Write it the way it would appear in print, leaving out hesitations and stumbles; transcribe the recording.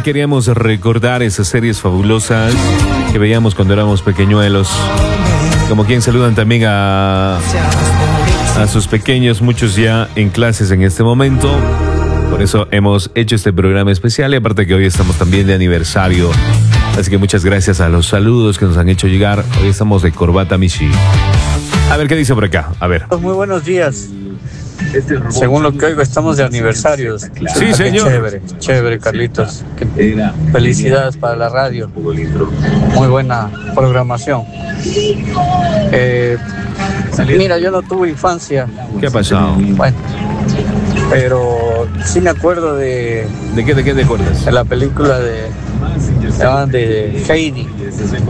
queríamos recordar esas series fabulosas que veíamos cuando éramos pequeñuelos. Como quien saludan también a sus pequeños, muchos ya en clases en este momento. Por eso hemos hecho este programa especial y aparte que hoy estamos también de aniversario. Así que muchas gracias a los saludos que nos han hecho llegar. Hoy estamos de corbata Michi. A ver, ¿qué dice por acá? A ver. Muy buenos días. Según lo que oigo, estamos de aniversarios. Sí, señor. Chévere, chévere, Carlitos. Felicidades para la radio. Muy buena programación. Mira, yo no tuve infancia. ¿Qué ha pasado? Bueno, pero sí me acuerdo de... ¿De qué te acuerdas? De la película de Heidi.